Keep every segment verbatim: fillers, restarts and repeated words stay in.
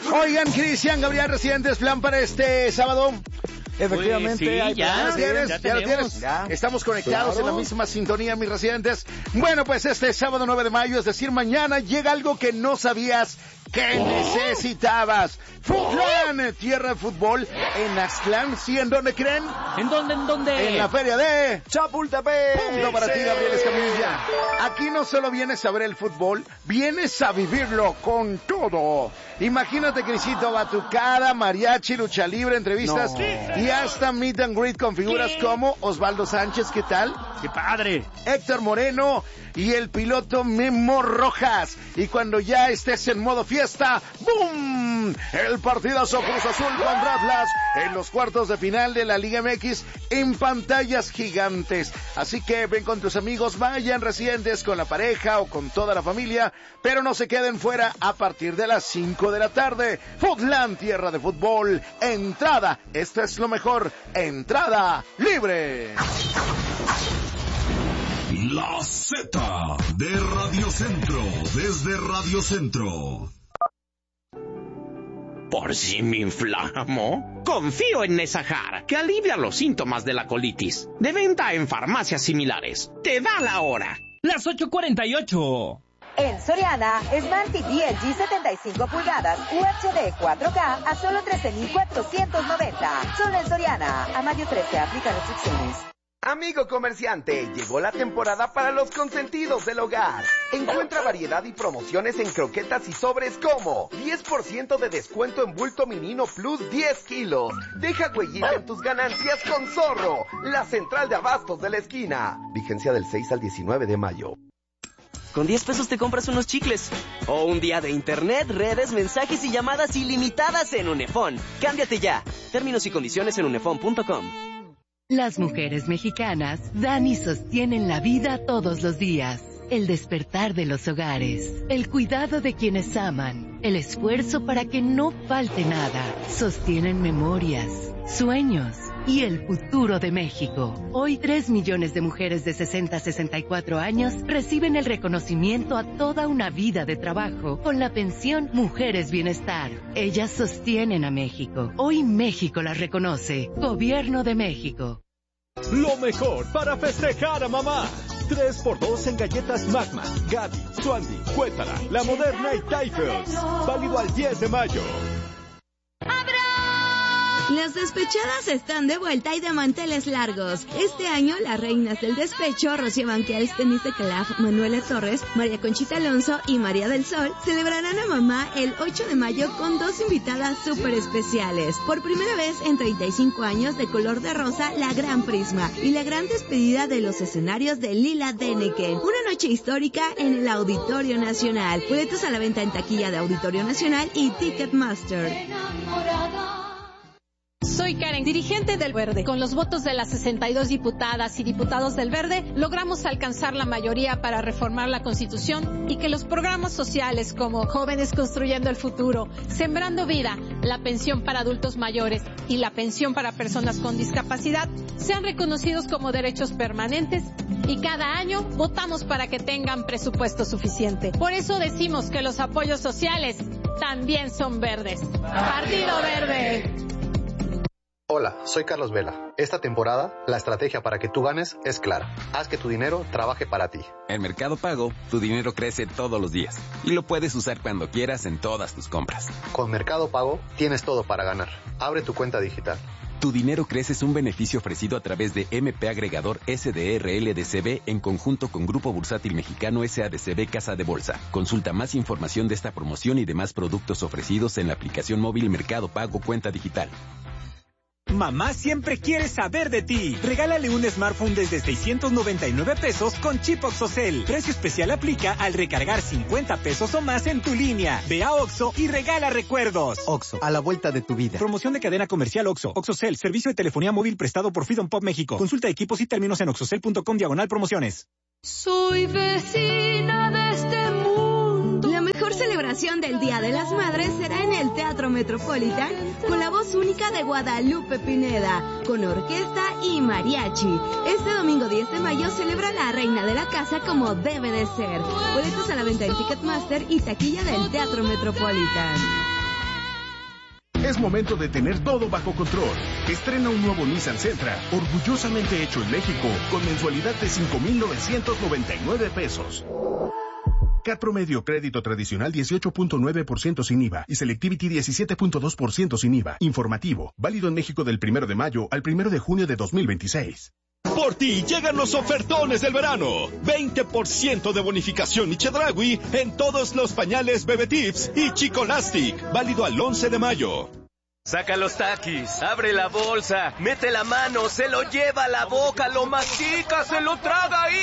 Oigan, Cristian, Gabriel, Residentes, plan para este sábado. Efectivamente, pues, sí, hay ya, ¿Ya tienes? ya ¿Ya lo tienes? Ya. Estamos conectados Claro. en la misma sintonía, mis residentes. Bueno, pues este sábado nueve de mayo, es decir, mañana, llega algo que no sabías que necesitabas. Foodland, tierra de fútbol en Axtlán. ¿Sí? ¿En dónde creen? ¿En dónde, en dónde? En la feria de Chapultepec. Punto para ti, Sí. Gabriel Escamilla. Aquí no solo vienes a ver el fútbol, vienes a vivirlo con todo. Imagínate, Crisito, batucada, mariachi, lucha libre, entrevistas No. y hasta meet and greet con figuras ¿Qué? como Osvaldo Sánchez, ¿qué tal? ¡Qué padre! Héctor Moreno y el piloto Memo Rojas. Y cuando ya estés en modo fiesta, ¡boom! El partidazo Cruz Azul contra Atlas en los cuartos de final de la Liga M X en pantallas gigantes. Así que ven con tus amigos, vayan, residentes, con la pareja o con toda la familia, pero no se queden fuera a partir de las cinco de la tarde. Foodland, tierra de fútbol. Entrada, esto es lo mejor, entrada libre. La Z de Radio Centro, desde Radio Centro. ¿Por si me inflamo? Confío en Nesahar, que alivia los síntomas de la colitis. De venta en farmacias similares. Te da la hora. Las ocho cuarenta y ocho. En Soriana, Smart T V L G setenta y cinco pulgadas U H D cuatro K a solo trece mil cuatrocientos noventa. Solo en Soriana. A mayo trece, aplica restricciones. Amigo comerciante, llegó la temporada para los consentidos del hogar. Encuentra variedad y promociones en croquetas y sobres como diez por ciento de descuento en bulto Minino Plus diez kilos. Deja huellita en tus ganancias con Zorro, la central de abastos de la esquina. Vigencia del seis al diecinueve de mayo. Con diez pesos te compras unos chicles. O un día de internet, redes, mensajes y llamadas ilimitadas en Unefón. Cámbiate ya. Términos y condiciones en unefón punto com. Las mujeres mexicanas dan y sostienen la vida todos los días. El despertar de los hogares, el cuidado de quienes aman, el esfuerzo para que no falte nada. Sostienen memorias, sueños y el futuro de México. Hoy tres millones de mujeres de sesenta a sesenta y cuatro años reciben el reconocimiento a toda una vida de trabajo con la pensión Mujeres Bienestar. Ellas sostienen a México. Hoy México las reconoce. Gobierno de México. Lo mejor para festejar a mamá. tres por dos en galletas Magma, Gaby, Swandy, Cuétara, La Moderna y Typhus. Válido al diez de mayo. Las despechadas están de vuelta y de manteles largos. Este año, las reinas del despecho, Rocío Banquels, Denise de Calaf, Manuela Torres, María Conchita Alonso y María del Sol, celebrarán a mamá el ocho de mayo con dos invitadas súper especiales. Por primera vez en treinta y cinco años, de color de rosa, la Gran Prisma y la gran despedida de los escenarios de Lila Denneken. Una noche histórica en el Auditorio Nacional. Boletos a la venta en taquilla de Auditorio Nacional y Ticketmaster. Soy Karen, dirigente del Verde. Con los votos de las sesenta y dos diputadas y diputados del Verde, logramos alcanzar la mayoría para reformar la Constitución y que los programas sociales como Jóvenes Construyendo el Futuro, Sembrando Vida, la pensión para adultos mayores y la pensión para personas con discapacidad sean reconocidos como derechos permanentes y cada año votamos para que tengan presupuesto suficiente. Por eso decimos que los apoyos sociales también son verdes. Partido Verde. Hola, soy Carlos Vela. Esta temporada, la estrategia para que tú ganes es clara. Haz que tu dinero trabaje para ti. En Mercado Pago, tu dinero crece todos los días y lo puedes usar cuando quieras en todas tus compras. Con Mercado Pago, tienes todo para ganar. Abre tu cuenta digital. Tu dinero crece es un beneficio ofrecido a través de M P Agregador S D R L D C B en conjunto con Grupo Bursátil Mexicano S A D C B Casa de Bolsa. Consulta más información de esta promoción y demás productos ofrecidos en la aplicación móvil Mercado Pago Cuenta Digital. Mamá siempre quiere saber de ti. Regálale un smartphone desde seiscientos noventa y nueve pesos con chip OXXOCEL. Precio especial aplica al recargar cincuenta pesos o más en tu línea. Ve a Oxxo y regala recuerdos. Oxxo, a la vuelta de tu vida. Promoción de cadena comercial Oxxo. OXXOCEL, servicio de telefonía móvil prestado por Freedom Pop México. Consulta equipos y términos en oxxocel punto com diagonal promociones. Soy vecina de este mundo. La mejor celebración del Día de las Madres será en el Teatro Metropolitan con la voz única de Guadalupe Pineda, con orquesta y mariachi. Este domingo diez de mayo celebra la reina de la casa como debe de ser. Boletos a la venta en Ticketmaster y taquilla del Teatro Metropolitan. Es momento de tener todo bajo control. Estrena un nuevo Nissan Sentra, orgullosamente hecho en México, con mensualidad de cinco mil novecientos noventa y nueve pesos. C A T promedio crédito tradicional dieciocho punto nueve por ciento sin I V A y Selectivity diecisiete punto dos por ciento sin I V A. Informativo, válido en México del primero de mayo al primero de junio de dos mil veintiséis. Por ti llegan los ofertones del verano. veinte por ciento de bonificación y Chedraui en todos los pañales Bebe Tips y Chicolastic. Válido al once de mayo. Saca los taquis, abre la bolsa, mete la mano, se lo lleva a la boca, lo mastica, se lo traga y...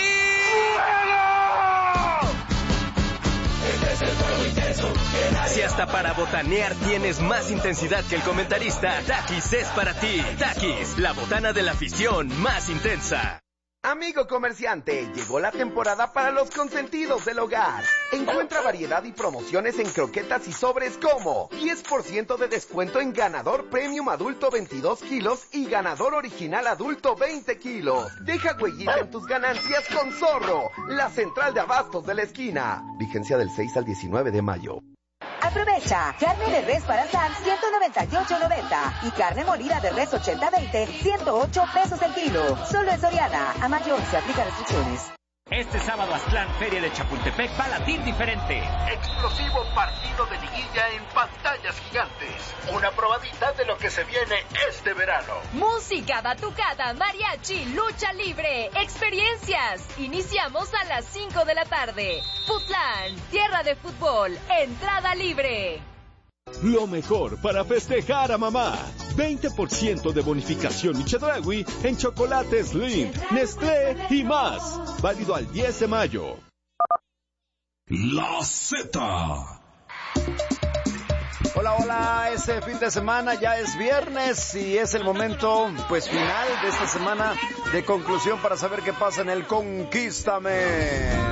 Este es el juego intenso. Si hasta para botanear tienes más intensidad que el comentarista, Takis es para ti. Takis, la botana de la afición más intensa. Amigo comerciante, llegó la temporada para los consentidos del hogar. Encuentra variedad y promociones en croquetas y sobres como diez por ciento de descuento en Ganador Premium Adulto veintidós kilos y Ganador Original Adulto veinte kilos. Deja huellita en tus ganancias con Zorro, la central de abastos de la esquina. Vigencia del seis al diecinueve de mayo. Aprovecha, carne de res para asar ciento noventa y ocho noventa y carne molida de res ochenta veinte ciento ocho pesos el kilo. Solo en Soriana. A mayor se aplica restricciones. Este sábado Aztlán, Feria de Chapultepec, va a latir diferente. Explosivo partido de liguilla en pantallas gigantes. Una probadita de lo que se viene este verano. Música, batucada, mariachi, lucha libre, experiencias. Iniciamos a las cinco de la tarde. Futlán, tierra de fútbol, entrada libre. Lo mejor para festejar a mamá. veinte por ciento de bonificación y Chedraui en chocolates Lindt, Nestlé y más. Válido al diez de mayo. La Z. Hola, hola, este fin de semana ya es viernes y es el momento, pues, final de esta semana de conclusión para saber qué pasa en el Conquístame.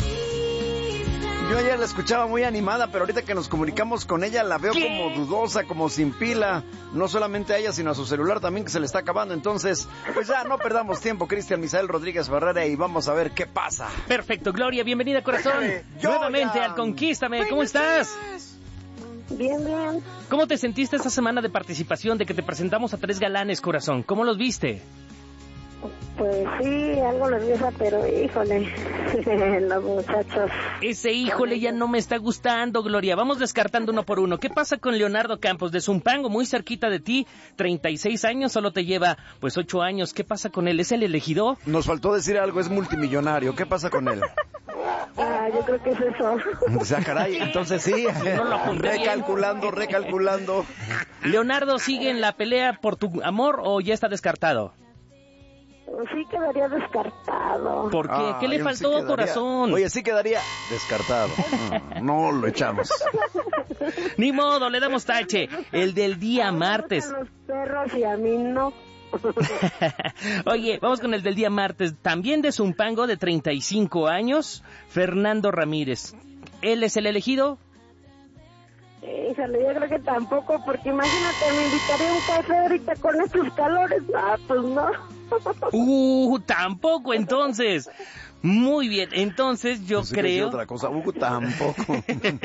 Yo ayer la escuchaba muy animada, pero ahorita que nos comunicamos con ella la veo ¿Qué? como dudosa, como sin pila. No solamente a ella, sino a su celular también, que se le está acabando. Entonces, pues ya no perdamos tiempo, Cristian Misael Rodríguez Barrera, y vamos a ver qué pasa. Perfecto, Gloria, bienvenida, corazón. Nuevamente al Conquístame. ¿Cómo estás? Bien, bien. ¿Cómo te sentiste esta semana de participación, de que te presentamos a tres galanes, corazón? ¿Cómo los viste? Pues sí, algo nerviosa, pero híjole, los muchachos. Ese híjole ya no me está gustando, Gloria. Vamos descartando uno por uno. ¿Qué pasa con Leonardo Campos de Zumpango, muy cerquita de ti? treinta y seis años, solo te lleva pues ocho años. ¿Qué pasa con él? ¿Es el elegido? Nos faltó decir algo, es multimillonario. ¿Qué pasa con él? Ah, yo creo que es eso. O sea, caray, entonces sí. No lo recalculando, recalculando. ¿Leonardo sigue en la pelea por tu amor o ya está descartado? Sí quedaría descartado. ¿Por qué? Ah, ¿Qué le faltó, sí quedaría, corazón? Oye, sí quedaría descartado. No, no lo echamos. Ni modo, le damos tache. El del día martes. A los perros y a mí no. Oye, vamos con el del día martes. También de Zumpango, de treinta y cinco años, Fernando Ramírez. ¿Él es el elegido? Híjole, yo creo que tampoco, porque imagínate, me invitaría a un café ahorita con estos calores. Ah, pues no. Uh, tampoco, entonces. Muy bien, entonces yo Pensé creo... otra cosa, uh, tampoco.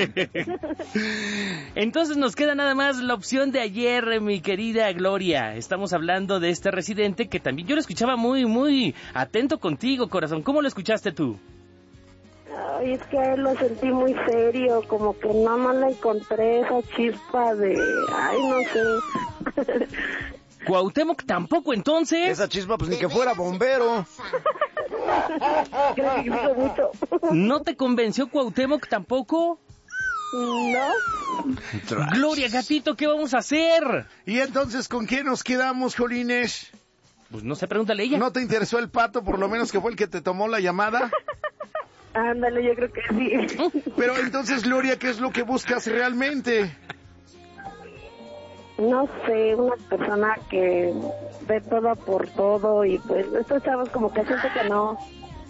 Entonces nos queda nada más la opción de ayer, mi querida Gloria. Estamos hablando de este residente que también yo lo escuchaba muy, muy atento contigo, corazón. ¿Cómo lo escuchaste tú? Ay, es que lo sentí muy serio, como que no más le encontré esa chispa de... Ay, no sé. Cuauhtémoc tampoco, entonces. Esa chispa, pues ni que fuera bombero. Creo que digo mucho. ¿No te convenció Cuauhtémoc tampoco? No. Gloria, gatito, ¿qué vamos a hacer? ¿Y entonces con quién nos quedamos, Jolines? Pues no sé, pregúntale a ella. ¿No te interesó el Pato, por lo menos que fue el que te tomó la llamada? Ándale, yo creo que sí. Pero entonces, Gloria, ¿qué es lo que buscas realmente? No sé, una persona que ve todo por todo y pues estos chavos como que siento que no.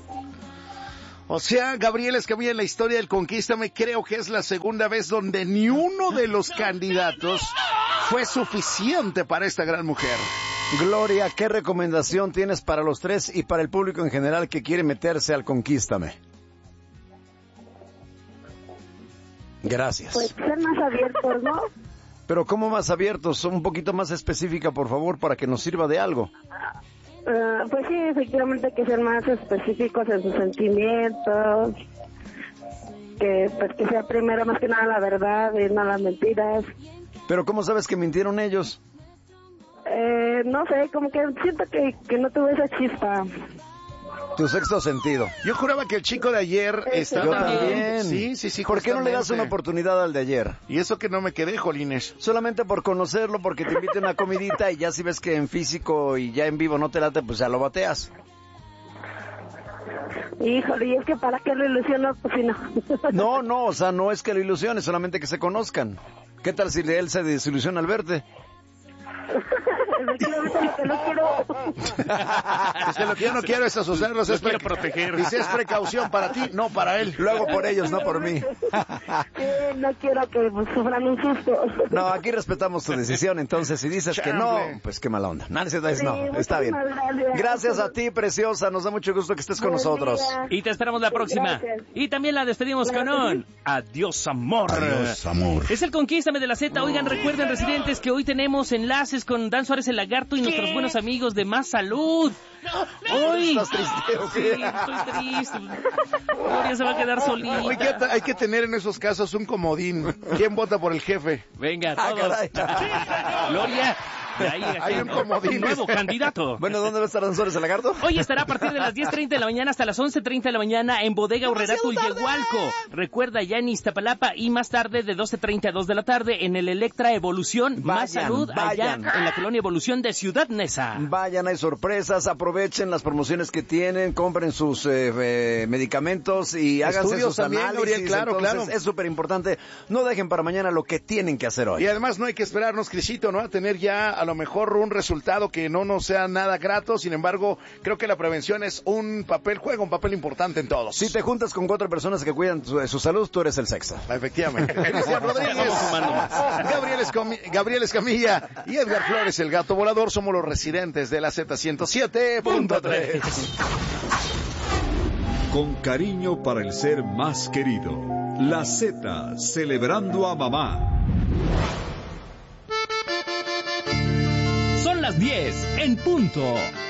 O sea, Gabriel Escamilla, en la historia del Conquístame, creo que es la segunda vez donde ni uno de los candidatos fue suficiente para esta gran mujer. Gloria, ¿qué recomendación tienes para los tres y para el público en general que quiere meterse al Conquístame? Gracias. Pues ser más abiertos, ¿no? Pero ¿cómo más abiertos? Un poquito más específica, por favor, para que nos sirva de algo. Uh, pues sí, efectivamente que sean más específicos en sus sentimientos, que pues que sea primero más que nada la verdad y no las mentiras. Pero ¿cómo sabes que mintieron ellos? Eh, no sé, como que siento que, que no tuve esa chispa. Tu sexto sentido. Yo juraba que el chico de ayer estaba... Yo también. Sí, sí, sí. ¿Por qué no le das una oportunidad al de ayer? Y eso que no me quedé, jolines. Solamente por conocerlo, porque te invite a una comidita y ya si ves que en físico y ya en vivo no te late, pues ya lo bateas. Híjole, y es que para qué lo ilusiono, pues si no. No, no, o sea, no es que lo ilusione, solamente que se conozcan. ¿Qué tal si él se desilusiona al verte? Efectivamente, lo que no quiero. Es que lo que yo no quiero es asustarlos, es quiero proteger. Dice, es precaución para ti, no para él. Lo hago por ellos, no por mí. Sí, no quiero que pues, sufran un susto. No, aquí respetamos tu decisión, entonces si dices que no, pues qué mala onda. No, no, está bien. Gracias a ti, preciosa, nos da mucho gusto que estés con nosotros. Y te esperamos la próxima. Gracias. Y también la despedimos con un adiós amor. Adiós, amor. Es el Conquístame de la Z. Oigan, recuerden, residentes, que hoy tenemos enlaces con Dan Suárez el Lagarto y nuestros buenos amigos de Más Salud. Hoy. ¿Estás triste o qué? Sí, estoy triste. Gloria se va a quedar solita. Hay que, hay que tener en esos casos un comodín. ¿Quién vota por el jefe? Venga, Ah, todos. caray. Gloria. De ahí, Hay un comodín. un nuevo candidato. Bueno, ¿dónde va a estar Dan Suárez el Lagarto? Hoy estará a partir de las diez treinta de la mañana hasta las once treinta de la mañana en Bodega Aurrerá Tulyehualco. Recuerda, ya en Iztapalapa, y más tarde de doce treinta a dos de la tarde en el Electra Evolución. Más Vayan, Salud, vayan. allá en la colonia Evolución de Ciudad Neza. Vayan, hay sorpresas, aprovechen las promociones que tienen, compren sus eh, eh, medicamentos y háganse Estudios sus también, análisis. Gabriel, claro, Entonces, claro. es súper importante. No dejen para mañana lo que tienen que hacer hoy. Y además no hay que esperarnos, Crisito, ¿no? A tener ya a lo mejor un resultado que no nos sea nada grato. Sin embargo, creo que la prevención es un papel, juega un papel importante en todos. Si te juntas con cuatro personas que cuidan su, su salud, tú eres el sexto. Efectivamente. Cristian Rodríguez, Gabriel, Escomi- Gabriel Escamilla y Edgar Flores, el gato volador, somos los residentes de la Z ciento siete punto tres. Con cariño para el ser más querido. La Z, celebrando a mamá. Son las diez en punto.